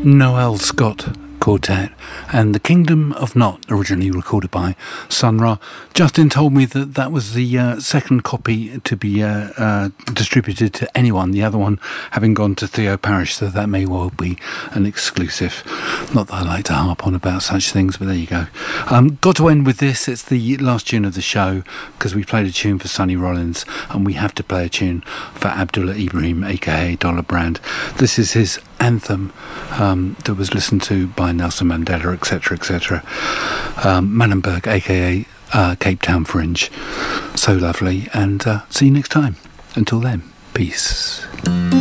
Noel Scott Quartet and The Kingdom of Not, originally recorded by Sun Ra. Justin told me that that was the second copy to be distributed to anyone, the other one having gone to Theo Parrish, so that may well be an exclusive. Not that I like to harp on about such things, but there you go. Got to end with this. It's the last tune of the show because we played a tune for Sonny Rollins and we have to play a tune for Abdullah Ibrahim, aka Dollar Brand. This is his anthem that was listened to by Nelson Mandela, etc., etc. Manenberg, aka Cape Town Fringe. So lovely, and see you next time. Until then, peace.